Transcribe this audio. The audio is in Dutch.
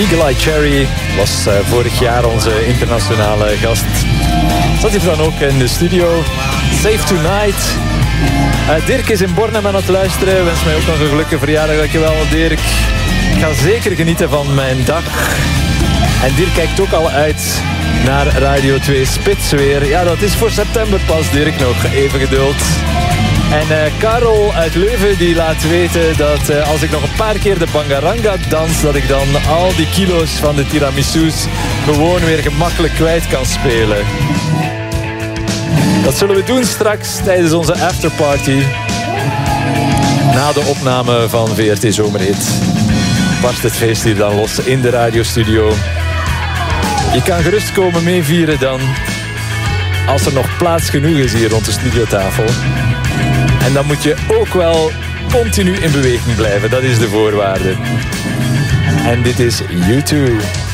Eagle Eye Cherry was vorig jaar onze internationale gast. Zat hier dan ook in de studio. Save Tonight. Dirk is in Bornem aan het luisteren. Wens mij ook nog een gelukkige verjaardag. Dankjewel, Dirk. Ik ga zeker genieten van mijn dag. En Dirk kijkt ook al uit naar Radio 2 Spits weer. Ja, dat is voor september pas, Dirk. Nog even geduld. En Karel uit Leuven die laat weten dat als ik nog een paar keer de Bangaranga dans, dat ik dan al die kilo's van de tiramisus gewoon weer gemakkelijk kwijt kan spelen. Dat zullen we doen straks tijdens onze afterparty. Na de opname van VRT Zomerhit barst het feest hier dan los in de radiostudio. Je kan gerust komen meevieren dan, als er nog plaats genoeg is hier rond de studiotafel. En dan moet je ook wel continu in beweging blijven. Dat is de voorwaarde. En dit is U2.